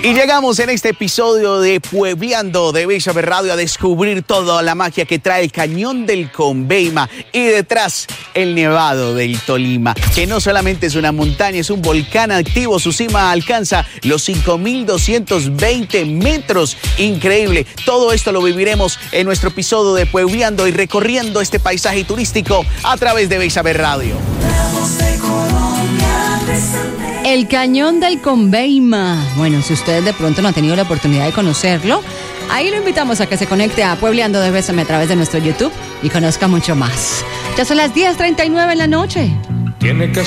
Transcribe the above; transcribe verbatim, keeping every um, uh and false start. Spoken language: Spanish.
Y llegamos en este episodio de Puebleando de Bella Radio a descubrir toda la magia que trae el Cañón del Conveima y detrás el Nevado del Tolima, que no solamente es una montaña, es un volcán activo. Su cima alcanza los cinco mil doscientos veinte metros. Increíble. Todo esto lo viviremos en nuestro episodio de Puebleando y recorriendo este paisaje turístico a través de Bella Radio. El Cañón del Conveima. Bueno, si usted de pronto no ha tenido la oportunidad de conocerlo, ahí lo invitamos a que se conecte a Puebleando de Bésame a través de nuestro YouTube y conozca mucho más. Ya son las diez treinta y nueve en la noche. Tiene que